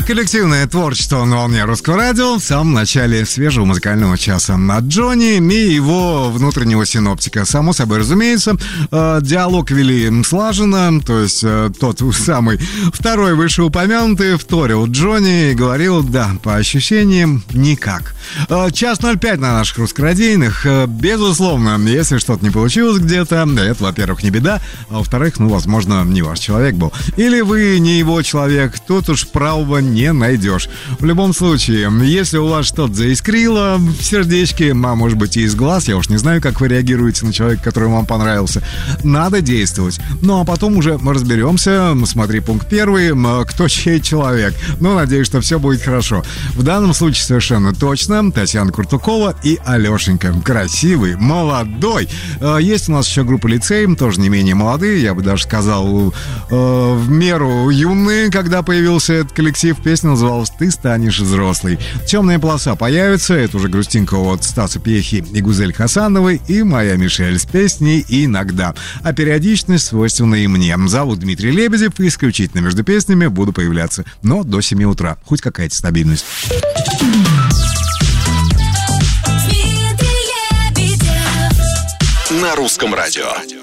Коллективное творчество на волне Русского радио в самом начале свежего музыкального часа. От Джонни и его внутреннего синоптика. Само собой разумеется, диалог вели слаженно, то есть тот самый второй вышеупомянутый вторил Джонни и говорил, да, по ощущениям, никак. Час 05 на наших русскорадийных. Безусловно, если что-то не получилось где-то, это, во-первых, не беда, а во-вторых, возможно, не ваш человек был. Или вы не его человек, тут уж правого не найдешь. В любом случае, если у вас что-то заискрило в сердечке, а может быть и из глаз, я уж не знаю, как вы реагируете на человека, который вам понравился, надо действовать. Ну, а потом уже разберемся, смотри пункт 1, кто чей человек. Ну, надеюсь, что все будет хорошо. В данном случае совершенно точно Татьяна Куртукова и Алешенька. Красивый, молодой. Есть у нас еще группа «Лицей», тоже не менее молодые, я бы даже сказал, в меру юные, когда появился этот коллектив. Песня называлась «Ты станешь взрослый». «Темная полоса» появится, это уже грустинка от Стаса Пьехи и Гузель Хасановой, и моя Мишель с песней «Иногда». А периодичность свойственна и мне. Зовут Дмитрий Лебедев, и исключительно между песнями буду появляться, но до 7 утра. Хоть какая-то стабильность. На Русском радио.